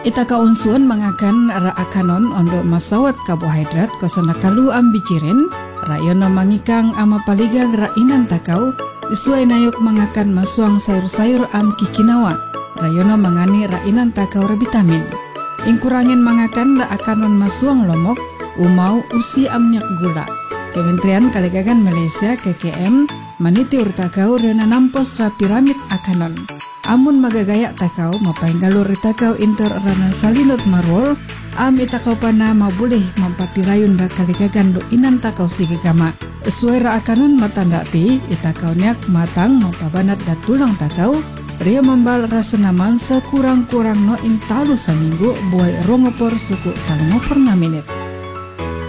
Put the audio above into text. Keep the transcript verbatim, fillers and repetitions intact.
Ita kaunsun mengakan ra akanon ondo masawat karbohidrat kosana kalu ambiciren rayono mangikang ama paligang ra inan takau isuai nayok mengakan masuang sayur-sayur am kikinawa rayono mangani ra inan takau ra vitamin. Ingkurangin mengakan ra akanon masuang lomok umau usi amnyak gula. Kementerian Kalikagan Malaysia K K M maniti urtakau rena nampos ra piramid akanon. Amun magagaya takau mapainggalur itakau inter rana salinot marwol am itakau pana mabuleh mampatirayun da kalikagan do inan takau sigagama. Suai ra akanon matandati itakau nyak matang mapabanat da tulang takau ria membal rasa naman sekurang-kurang no intalu saminggu buai rongopor suku talongopor na menit.